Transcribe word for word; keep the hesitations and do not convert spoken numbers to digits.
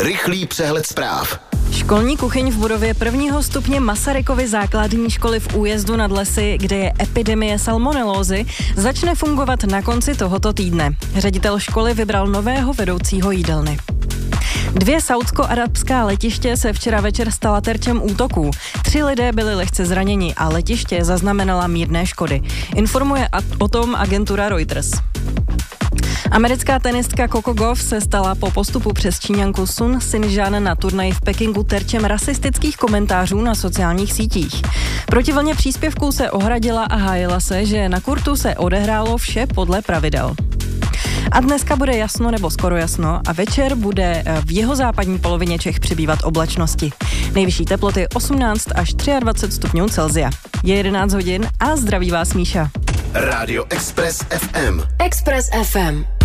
Rychlý přehled zpráv. Školní kuchyň v budově prvního stupně Masarykovy základní školy v Újezdu nad Lesy, kde je epidemie salmonelózy, začne fungovat na konci tohoto týdne. Ředitel školy vybral nového vedoucího jídelny. Dvě saúdsko-arabská letiště se včera večer stala terčem útoků. Tři lidé byli lehce zraněni a letiště zaznamenala mírné škody. Informuje o tom agentura Reuters. Americká tenistka Coco Gauff se stala po postupu přes Číňanku Sun Xinjian na turnaji v Pekingu terčem rasistických komentářů na sociálních sítích. Proti vlně příspěvků se ohradila a hájila se, že na kurtu se odehrálo vše podle pravidel. A dneska bude jasno nebo skoro jasno a večer bude v jihozápadní polovině Čech přibývat oblačnosti. Nejvyšší teploty osmnáct až dvacet tři stupňů Celsia. Je jedenáct hodin a zdraví vás Míša. Rádio Express ef em. Express ef em.